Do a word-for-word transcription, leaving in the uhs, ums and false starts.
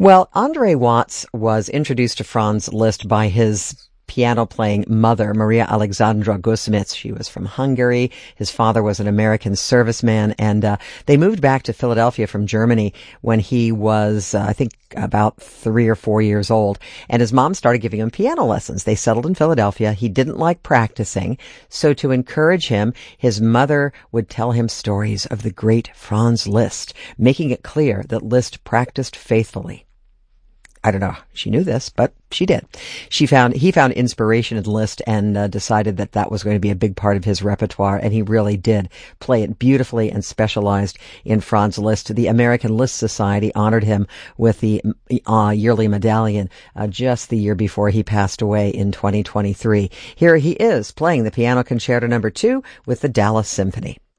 Well, Andre Watts was introduced to Franz Liszt by his piano-playing mother, Maria Alexandra Gusmitz. She was from Hungary. His father was an American serviceman, and uh, they moved back to Philadelphia from Germany when he was, uh, I think, about three or four years old. And his mom started giving him piano lessons. They settled in Philadelphia. He didn't like practicing, so to encourage him, his mother would tell him stories of the great Franz Liszt, making it clear that Liszt practiced faithfully. I don't know. She knew this, but she did. She found, he found inspiration in Liszt and uh, decided that that was going to be a big part of his repertoire, and he really did play it beautifully and specialized in Franz Liszt. The American Liszt Society honored him with the uh, yearly medallion uh, just the year before he passed away in twenty twenty-three. Here he is playing the Piano Concerto number two with the Dallas Symphony.